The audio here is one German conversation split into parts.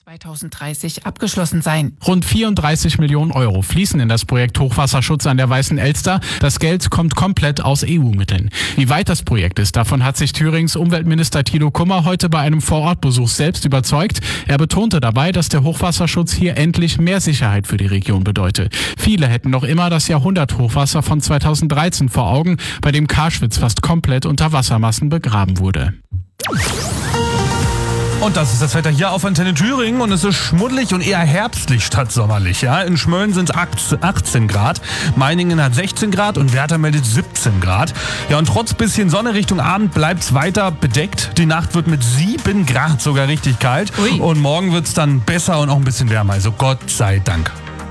2030 abgeschlossen sein. Rund 34 Millionen Euro fließen in das Projekt Hochwasserschutz an der Weißen Elster. Das Geld kommt komplett aus EU-Mitteln. Wie weit das Projekt ist, davon hat sich Thürings Umweltminister Thilo Kummer heute bei einem Vorortbesuch selbst überzeugt. Er betonte dabei, dass der Hochwasserschutz hier endlich mehr Sicherheit für die Region bedeute. Viele hätten noch immer das Jahrhunderthochwasser von 2013 vor Augen, bei dem Karschwitz fast komplett unter Wassermassen begraben wurde. Und das ist das Wetter hier auf Antenne Thüringen und es ist schmuddelig und eher herbstlich statt sommerlich. Ja? In Schmölln sind es 18 Grad, Meiningen hat 16 Grad und Werther meldet 17 Grad. Ja, und trotz bisschen Sonne Richtung Abend bleibt es weiter bedeckt. Die Nacht wird mit 7 Grad sogar richtig kalt. Ui. Und morgen wird es dann besser und auch ein bisschen wärmer. Also Gott sei Dank.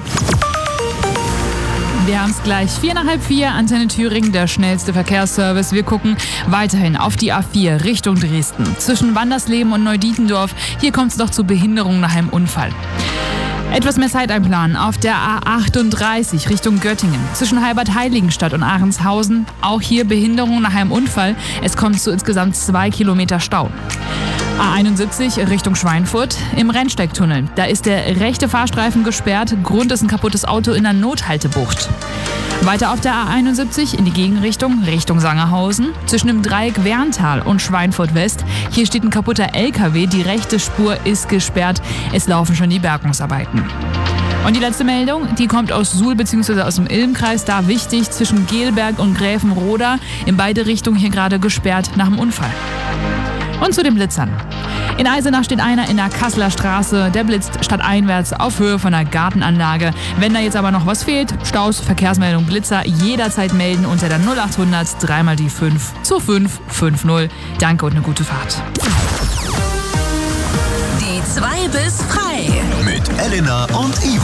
Wir haben es gleich 4:45, Antenne Thüringen, der schnellste Verkehrsservice. Wir gucken weiterhin auf die A4 Richtung Dresden. Zwischen Wandersleben und Neudietendorf, hier kommt es noch zu Behinderungen nach einem Unfall. Etwas mehr Zeit einplanen auf der A38 Richtung Göttingen. Zwischen Halbert-Heiligenstadt und Ahrenshausen, auch hier Behinderung nach einem Unfall. Es kommt zu insgesamt 2 Kilometer Stau. A71 Richtung Schweinfurt im Rennsteigtunnel. Da ist der rechte Fahrstreifen gesperrt. Grund ist ein kaputtes Auto in der Nothaltebucht. Weiter auf der A71 in die Gegenrichtung, Richtung Sangerhausen. Zwischen dem Dreieck Werntal und Schweinfurt West. Hier steht ein kaputter LKW. Die rechte Spur ist gesperrt. Es laufen schon die Bergungsarbeiten. Und die letzte Meldung, die kommt aus Suhl bzw. aus dem Ilmkreis. Da wichtig, zwischen Gelberg und Gräfenroda. In beide Richtungen hier gerade gesperrt nach dem Unfall. Und zu den Blitzern. In Eisenach steht einer in der Kasseler Straße. Der blitzt stadteinwärts auf Höhe von einer Gartenanlage. Wenn da jetzt aber noch was fehlt, Staus, Verkehrsmeldung, Blitzer, jederzeit melden unter der 0800 3 die 5 zu 550. Danke und eine gute Fahrt. Die 2 bis frei. Mit Elena und Ivo.